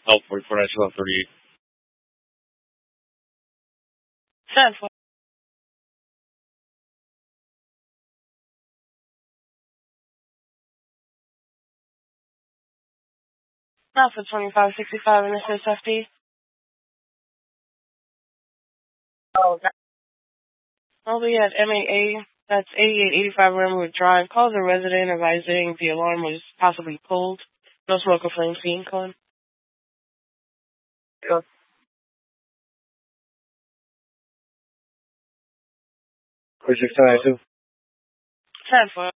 Oh, 4492 10-4. Now for 2565 in this SFD. Oh, I'll be at MAA. That's 8885 Ramwood Drive. Called the resident advising the alarm was possibly pulled. No smoke or flame seen, Colin. Go. 4692. 10-4.